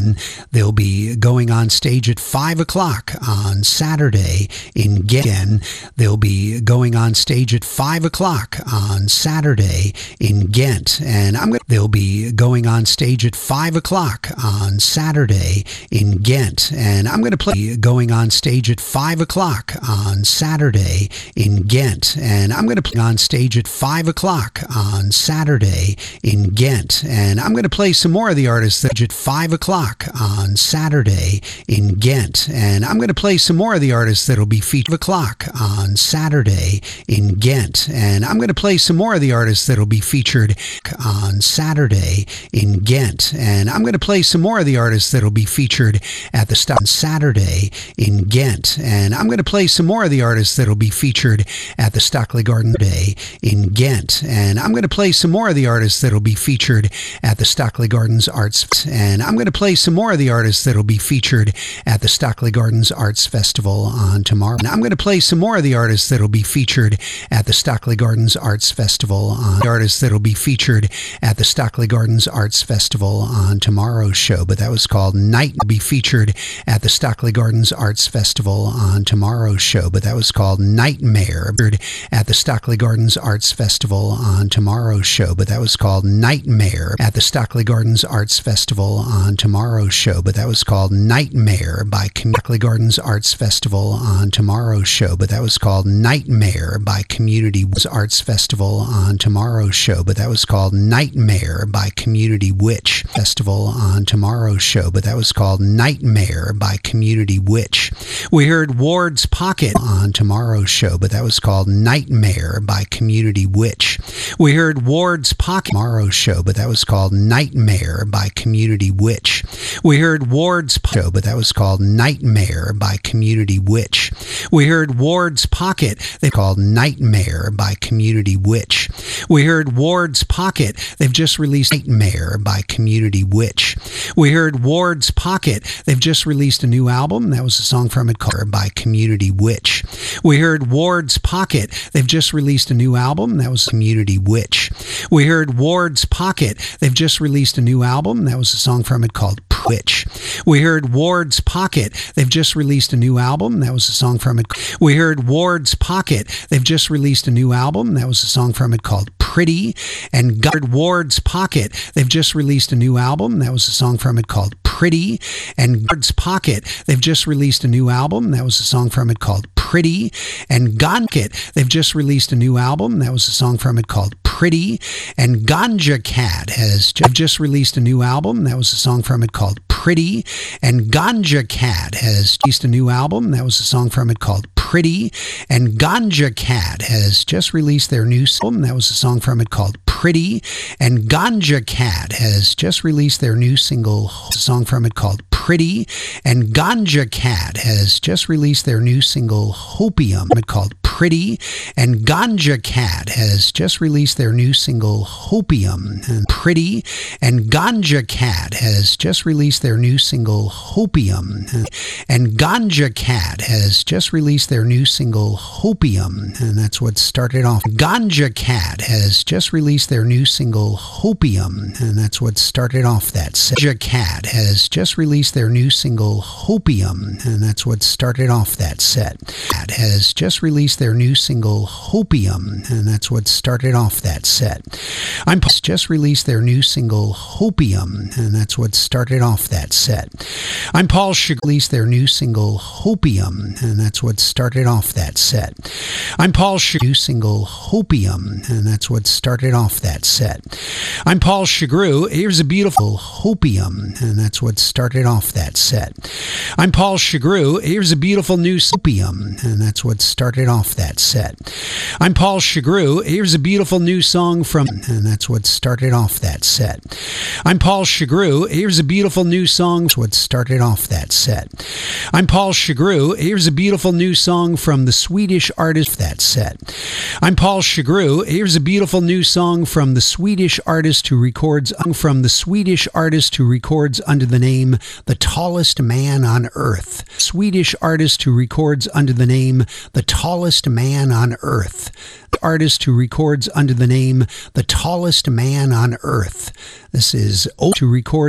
They'll be going on stage at 5 o'clock on Saturday in Ghent. They'll be going on stage at 5 o'clock on Saturday in Ghent. And they'll be going on stage at 5 o'clock on Saturday in Ghent. And I'm going to play going on stage at 5 o'clock on Saturday in Ghent. And I'm going to play on stage at 5 o'clock on Saturday in Ghent. And I'm going to play some more of the artists that at 5 o'clock on Saturday in Ghent. And I'm going to play some more of the artists that'll be featured o'clock on Saturday in Ghent. And I'm going to play some more of the artists that'll be featured on Saturday in Ghent. And I'm going to play some more of the artists that'll be featured at the start on Saturday in Ghent. And I'm going to play some more of the artists that'll be featured at the Stockley Garden Day in Ghent. And I'm going to play some more of the artists that'll be featured at the Stockley Gardens Arts. And I'm going to play some more of the artists that'll be featured at the Stockley Gardens Arts Festival on tomorrow. And I'm going to play some more of the artists that'll be featured at the Stockley Gardens Arts Festival on the artists that'll be featured at the Stockley Gardens Arts Festival on tomorrow's show. But that was called Night be featured at the Stockley Gardens Arts Festival on tomorrow's show. But that was called Nightmare at the Stockley Gardens Arts Festival on tomorrow's show. But that was called Nightmare at the Stockley Gardens Arts Festival on tomorrow's show. But that was called Nightmare by Stockley Gardens Arts Festival on tomorrow's show. But that was called Nightmare by Community Arts Festival on tomorrow's show. But that was called Nightmare by Community Witch Festival on tomorrow's show. But that was called Nightmare by Community Witch. We heard Ward's Pocket on tomorrow's show, but that was called Nightmare by Community Witch. We heard Ward's Pocket tomorrow's show, but that was called Nightmare by Community Witch. We heard Ward's show, but that was called Nightmare by Community Witch. We heard Ward's Pocket, they called Nightmare by Community Witch. We heard Ward's Pocket, they've just released Nightmare by Community Witch. We heard Ward's Pocket, they've just released a new album, that was a song from it called by Community Witch. We heard Ward's Pocket, they've just released a new album, that was Community Witch. We heard Ward's Pocket, they've just released a new album, that was a song from it called Witch. We heard Ward's Pocket, they've just released a new album, that was a song from it. We heard Ward's Pocket, they've just released a new album, that was a song from it called Pretty. And Ward's Pocket, they've just released a new album, that was a song from it called Pretty. And Ward's Pocket, they've just released a new album, that was a song from it called Pretty. And Gonket, they've just released a new album, that was a song from it called Pretty. And Ganja Cat has just released a new album, that was a song from it called Pretty. And Ganja Cat has released a new album, that was a song from it called Pretty. And Ganja Cat has just released their new album, that was a song from it called Pretty. And Ganja Cat has just released their new single, a song from it called Pretty. And Ganja Cat has just released their new single Hopium, called Pretty. And Ganja Cat has just released their new single Hopium and Pretty. And Ganja Cat has just released their new single Hopium. And Ganja Cat has just released their new single Hopium, and that's what started off. Ganja Cat has just released their new single Hopium, and that's what started off that set. Ganja Cat has just released their new single Hopium, and that's what started off that set. Cat has just released their new single Hopium, and that's what started off that set. I'm just released their new single Hopium, and that's what started off that set. I'm Paul Sugar released their new single Hopium, and that's what started off that set. I'm Paul Sugar new single Hopium, and that's what started off that set. I'm Paul Shagru. Here's a beautiful Hopium, and that's what started off that set. I'm Paul Shagru. Here's a beautiful new Hopium, and that's what started off that set. I'm Paul Shagru. Here's a beautiful new song from, and that's what started off that set. I'm Paul Shagru. Here's a beautiful new song, what started off that set. I'm Paul Shagru. Here's a beautiful new song from the Swedish artist that set. I'm Paul Shagru. Here's a beautiful new song from the Swedish artist who records under the name The Tallest Man on Earth. Swedish artist who records under the name The Tallest Man on Earth. Artist who records under the name The Tallest Man on Earth. This is to record